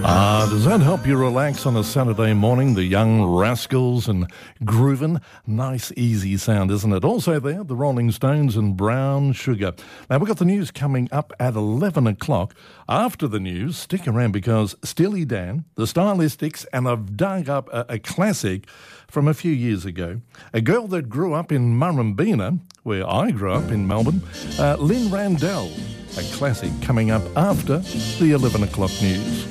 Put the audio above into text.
Does that help you relax on a Saturday morning? The Young Rascals and Groovin'. Nice, easy sound, isn't it? Also there, the Rolling Stones and Brown Sugar. Now, we've got the news coming up at 11 o'clock. After the news, stick around because Steely Dan, the Stylistics, and I've dug up a classic from a few years ago. A girl that grew up in Murrumbeena, where I grew up in Melbourne, Lynn Randell. A classic coming up after the 11 o'clock news.